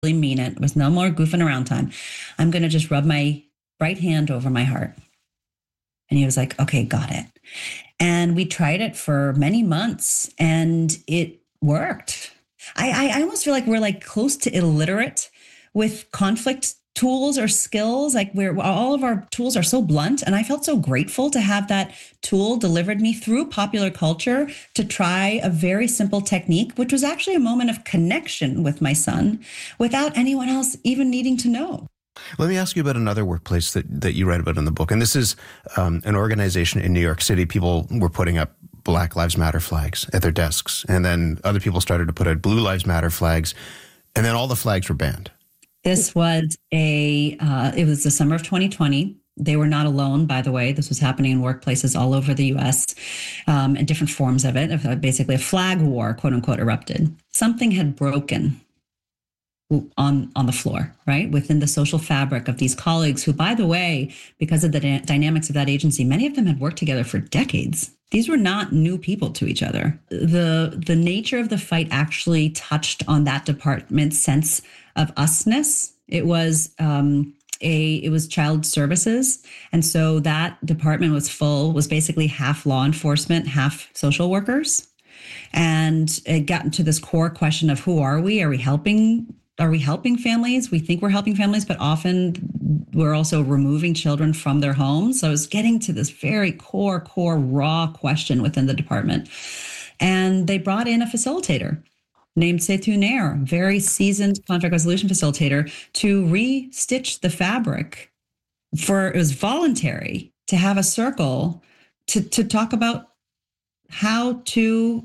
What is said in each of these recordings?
mean it. It was no more goofing around time. I'm going to just rub my right hand over my heart. And he was like, okay, got it. And we tried it for many months and it worked. I almost feel like we're like close to illiterate with conflict tools or skills. Like we're all of our tools are so blunt. And I felt so grateful to have that tool delivered me through popular culture to try a very simple technique, which was actually a moment of connection with my son without anyone else even needing to know. Let me ask you about another workplace that you write about in the book. And this is an organization in New York City. People were putting up Black Lives Matter flags at their desks. And then other people started to put out Blue Lives Matter flags. And then all the flags were banned. This was it was the summer of 2020. They were not alone, by the way. This was happening in workplaces all over the U.S. And different forms of it. Basically, a flag war, quote unquote, erupted. Something had broken on the floor, right? Within the social fabric of these colleagues who, by the way, because of the dynamics of that agency, many of them had worked together for decades. These were not new people to each other. The nature of the fight actually touched on that department's sense of usness. It was child services. And so that department was basically half law enforcement, half social workers. And it got into this core question of who are we? Are we helping families? We think we're helping families, but often we're also removing children from their homes. So I was getting to this very core, raw question within the department. And they brought in a facilitator named Setu Nair, very seasoned conflict resolution facilitator, to re-stitch the fabric. It was voluntary to have a circle to talk about how to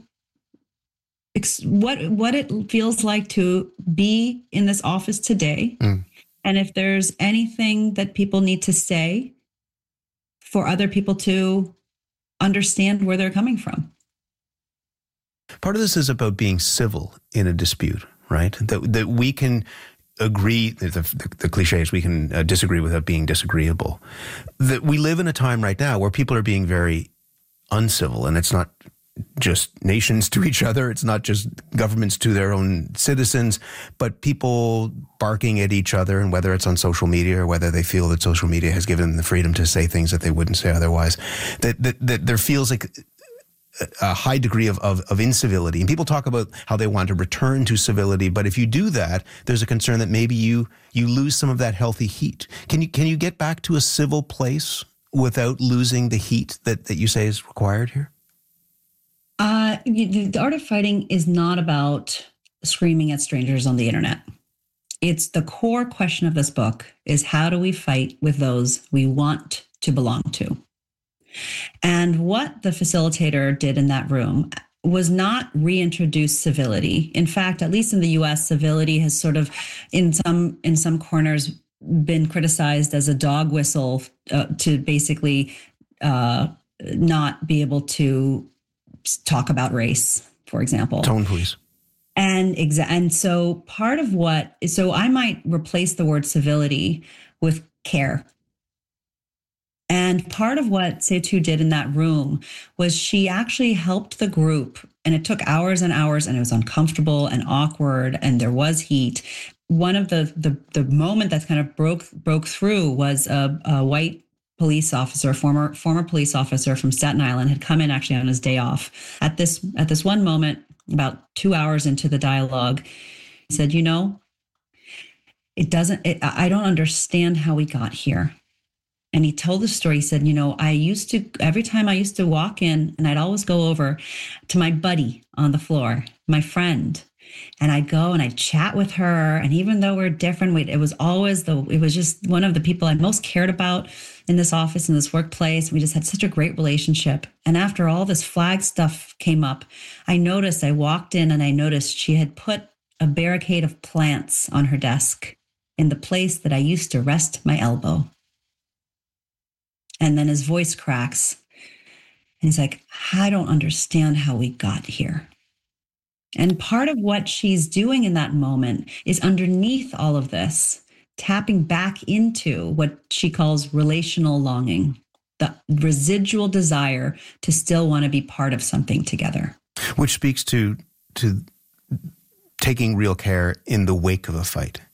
what it feels like to be in this office today. And if there's anything that people need to say for other people to understand where they're coming from. Part of this is about being civil in a dispute, right? That we can agree, the cliche is we can disagree without being disagreeable. That we live in a time right now where people are being very uncivil, and it's not just nations to each other. It's not just governments to their own citizens, but people barking at each other, and whether it's on social media or whether they feel that social media has given them the freedom to say things that they wouldn't say otherwise, that there feels like a high degree of incivility. And people talk about how they want to return to civility, but if you do that, there's a concern that maybe you lose some of that healthy heat. Can you get back to a civil place without losing the heat that you say is required here? The art of fighting is not about screaming at strangers on the internet. It's the core question of this book is how do we fight with those we want to belong to? And what the facilitator did in that room was not reintroduce civility. In fact, at least in the US, civility has sort of, in some corners, been criticized as a dog whistle to basically not be able to talk about race, for example. Tone, please. And so so I might replace the word civility with care. And part of what Setu did in that room was she actually helped the group, and it took hours and hours, and it was uncomfortable and awkward, and there was heat. One of the moment that kind of broke through was a white police officer, former police officer from Staten Island, had come in actually on his day off. At this one moment, about 2 hours into the dialogue, he said, I don't understand how we got here. And he told the story. He said, every time I used to walk in, and I'd always go over to my buddy on the floor, my friend, and I'd go and I'd chat with her. And even though we're different, it was just one of the people I most cared about in this office, in this workplace. We just had such a great relationship. And after all this flag stuff came up, I walked in and I noticed she had put a barricade of plants on her desk in the place that I used to rest my elbow. And then his voice cracks. And he's like, I don't understand how we got here. And part of what she's doing in that moment is underneath all of this, tapping back into what she calls relational longing, the residual desire to still want to be part of something together. Which speaks to taking real care in the wake of a fight.